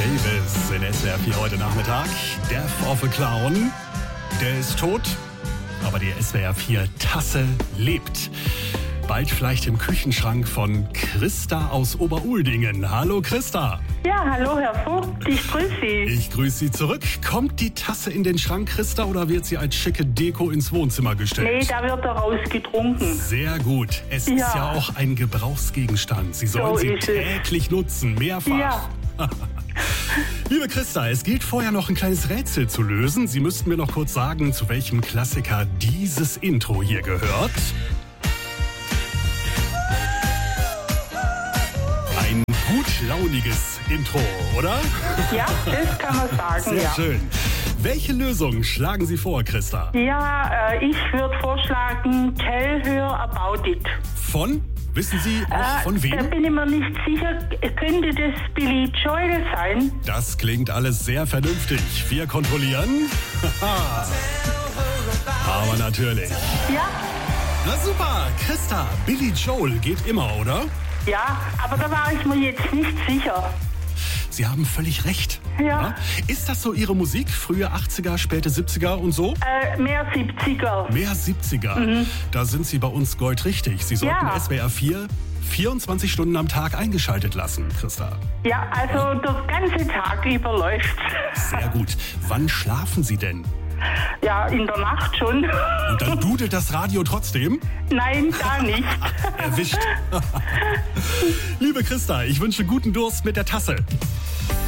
Davis in SWR 4 heute Nachmittag. Death of a Clown. Der ist tot, aber die SWR 4 Tasse lebt. Bald vielleicht im Küchenschrank von Christa aus Oberuldingen. Hallo Christa. Ja, hallo Herr Vogt, ich grüße Sie. Ich grüße Sie zurück. Kommt die Tasse in den Schrank, Christa, oder wird sie als schicke Deko ins Wohnzimmer gestellt? Nee, da wird daraus getrunken. Sehr gut. Es ist ja auch ein Gebrauchsgegenstand. Sie sollen sie täglich nutzen, mehrfach. Ja. Liebe Christa, es gilt vorher noch ein kleines Rätsel zu lösen. Sie müssten mir noch kurz sagen, zu welchem Klassiker dieses Intro hier gehört. Ein gut launiges Intro, oder? Ja, das kann man sagen, Sehr schön. Welche Lösung schlagen Sie vor, Christa? Ja, ich würde vorschlagen, Tell Her About It. Von? Wissen Sie auch von wem? Da bin ich mir nicht sicher. Könnte das Billy Joel sein? Das klingt alles sehr vernünftig. Wir kontrollieren. Aber natürlich. Ja. Na super, Christa, Billy Joel geht immer, oder? Ja, aber da war ich mir jetzt nicht sicher. Sie haben völlig recht. Ja. Ist das so Ihre Musik? Frühe 80er, späte 70er und so? Mehr 70er. Mehr 70er. Da sind Sie bei uns goldrichtig. Sie sollten SWR 4 24 Stunden am Tag eingeschaltet lassen, Christa. Ja, also der ganze Tag über läuft's. Sehr gut. Wann schlafen Sie denn? Ja, in der Nacht schon. Und dann dudelt das Radio trotzdem? Nein, gar nicht. Erwischt. Liebe Christa, ich wünsche guten Durst mit der Tasse.